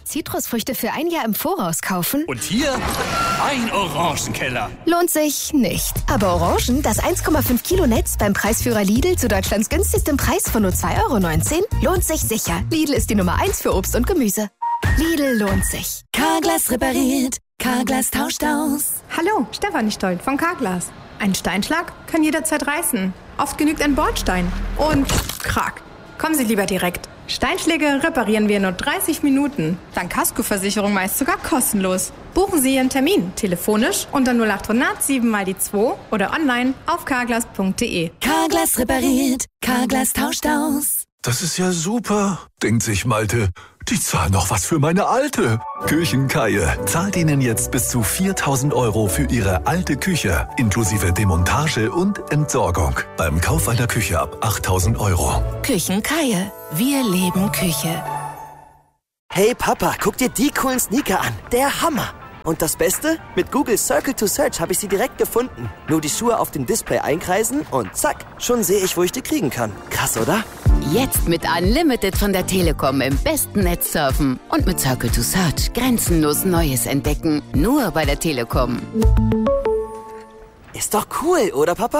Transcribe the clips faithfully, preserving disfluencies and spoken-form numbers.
Zitrusfrüchte für ein Jahr im Voraus kaufen? Und hier ein Orangenkeller. Lohnt sich nicht. Aber Orangen, das eins Komma fünf Kilo Netz beim Preisführer Lidl zu Deutschlands günstigstem Preis von nur zwei Euro neunzehn, lohnt sich sicher. Lidl ist die Nummer eins für Obst und Gemüse. Lidl lohnt sich. Carglass repariert. Carglass tauscht aus. Hallo, Stefanie Stoll von Carglass. Ein Steinschlag kann jederzeit reißen. Oft genügt ein Bordstein. Und krack. Kommen Sie lieber direkt. Steinschläge reparieren wir in nur dreißig Minuten. Dank Kaskoversicherung meist sogar kostenlos. Buchen Sie Ihren Termin telefonisch unter null acht hundert sieben mal die zwei oder online auf carglass punkt de. Carglass repariert. Carglass tauscht aus. Das ist ja super, denkt sich Malte. Die zahlen noch was für meine Alte. Küchenkeier zahlt Ihnen jetzt bis zu viertausend Euro für Ihre alte Küche, inklusive Demontage und Entsorgung. Beim Kauf einer Küche ab achttausend Euro. Küchenkeier. Wir leben Küche. Hey Papa, guck dir die coolen Sneaker an. Der Hammer. Und das Beste? Mit Google Circle to Search habe ich sie direkt gefunden. Nur die Schuhe auf dem Display einkreisen und zack, schon sehe ich, wo ich die kriegen kann. Krass, oder? Jetzt mit Unlimited von der Telekom im besten Netz surfen. Und mit Circle to Search grenzenlos Neues entdecken. Nur bei der Telekom. Ist doch cool, oder Papa?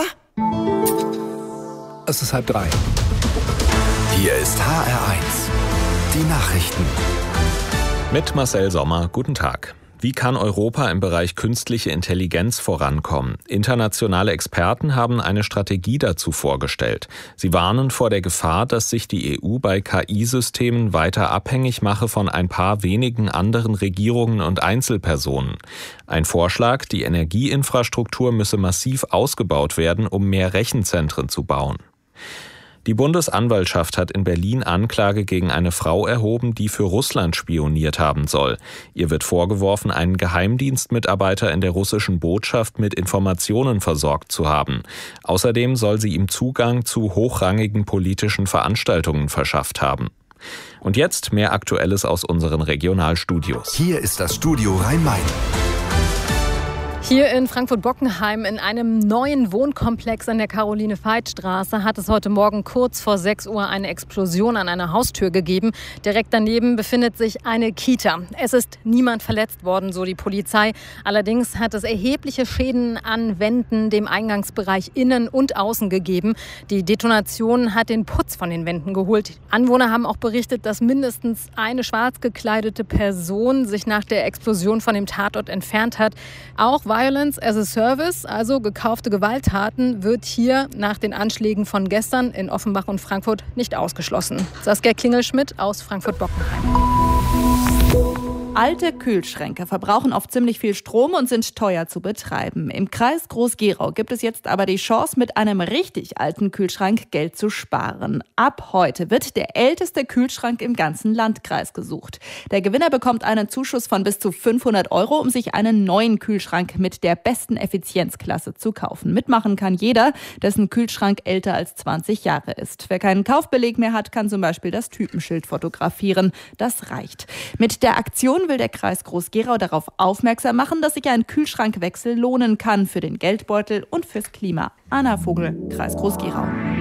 Es ist halb drei. Hier ist H R eins. Die Nachrichten. Mit Marcel Sommer, guten Tag. Wie kann Europa im Bereich künstliche Intelligenz vorankommen? Internationale Experten haben eine Strategie dazu vorgestellt. Sie warnen vor der Gefahr, dass sich die E U bei K I-Systemen weiter abhängig mache von ein paar wenigen anderen Regierungen und Einzelpersonen. Ein Vorschlag, die Energieinfrastruktur müsse massiv ausgebaut werden, um mehr Rechenzentren zu bauen. Die Bundesanwaltschaft hat in Berlin Anklage gegen eine Frau erhoben, die für Russland spioniert haben soll. Ihr wird vorgeworfen, einen Geheimdienstmitarbeiter in der russischen Botschaft mit Informationen versorgt zu haben. Außerdem soll sie ihm Zugang zu hochrangigen politischen Veranstaltungen verschafft haben. Und jetzt mehr Aktuelles aus unseren Regionalstudios. Hier ist das Studio Rhein-Main. Hier in Frankfurt-Bockenheim in einem neuen Wohnkomplex an der Caroline-Veit-Straße hat es heute Morgen kurz vor sechs Uhr eine Explosion an einer Haustür gegeben. Direkt daneben befindet sich eine Kita. Es ist niemand verletzt worden, so die Polizei. Allerdings hat es erhebliche Schäden an Wänden, dem Eingangsbereich innen und außen gegeben. Die Detonation hat den Putz von den Wänden geholt. Anwohner haben auch berichtet, dass mindestens eine schwarz gekleidete Person sich nach der Explosion von dem Tatort entfernt hat. Auch Violence as a Service, also gekaufte Gewalttaten, wird hier nach den Anschlägen von gestern in Offenbach und Frankfurt nicht ausgeschlossen. Saskia Klingelschmidt aus Frankfurt-Bockenheim. Alte Kühlschränke verbrauchen oft ziemlich viel Strom und sind teuer zu betreiben. Im Kreis Groß-Gerau gibt es jetzt aber die Chance, mit einem richtig alten Kühlschrank Geld zu sparen. Ab heute wird der älteste Kühlschrank im ganzen Landkreis gesucht. Der Gewinner bekommt einen Zuschuss von bis zu fünfhundert Euro, um sich einen neuen Kühlschrank mit der besten Effizienzklasse zu kaufen. Mitmachen kann jeder, dessen Kühlschrank älter als zwanzig Jahre ist. Wer keinen Kaufbeleg mehr hat, kann zum Beispiel das Typenschild fotografieren. Das reicht. Mit der Aktion will der Kreis Groß-Gerau darauf aufmerksam machen, dass sich ein Kühlschrankwechsel lohnen kann für den Geldbeutel und fürs Klima. Anna Vogel, Kreis Groß-Gerau.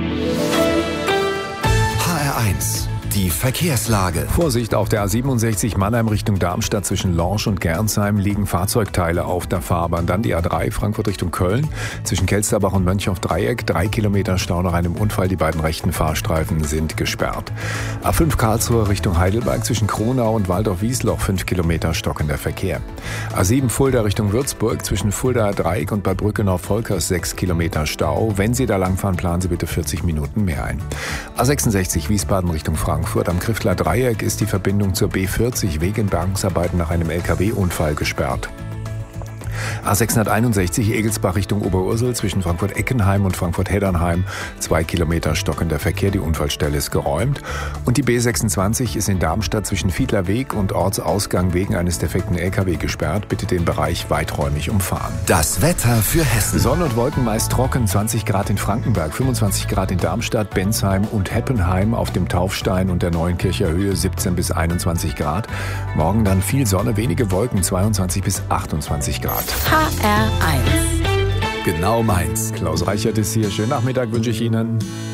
H R eins. Die Verkehrslage. Vorsicht auf der A siebenundsechzig Mannheim Richtung Darmstadt zwischen Lorsch und Gernsheim liegen Fahrzeugteile auf der Fahrbahn. Dann die A drei Frankfurt Richtung Köln zwischen Kelsterbach und Mönchhoff-Dreieck. Drei Kilometer Stau nach einem Unfall. Die beiden rechten Fahrstreifen sind gesperrt. A fünf Karlsruhe Richtung Heidelberg zwischen Kronau und Waldorf-Wiesloch. Fünf Kilometer stockender Verkehr. A sieben Fulda Richtung Würzburg zwischen Fuldaer Dreieck und Bad Brückenau-Volkers. Sechs Kilometer Stau. Wenn Sie da langfahren, planen Sie bitte vierzig Minuten mehr ein. A sechsundsechzig Wiesbaden Richtung Frankfurt. Am Kriftler Dreieck ist die Verbindung zur B vierzig wegen Bergungsarbeiten nach einem L K W-Unfall gesperrt. A sechshunderteinundsechzig Egelsbach Richtung Oberursel zwischen Frankfurt-Eckenheim und Frankfurt-Heddernheim. Zwei Kilometer stockender Verkehr, die Unfallstelle ist geräumt. Und die B sechsundzwanzig ist in Darmstadt zwischen Fiedlerweg und Ortsausgang wegen eines defekten L K W gesperrt. Bitte den Bereich weiträumig umfahren. Das Wetter für Hessen. Sonne und Wolken meist trocken, zwanzig Grad in Frankenberg, fünfundzwanzig Grad in Darmstadt, Bensheim und Heppenheim, auf dem Taufstein und der Neuenkircher Höhe siebzehn bis einundzwanzig Grad. Morgen dann viel Sonne, wenige Wolken, zweiundzwanzig bis achtundzwanzig Grad. H R eins. Genau meins. Klaus Reichert ist hier. Schönen Nachmittag wünsche ich Ihnen.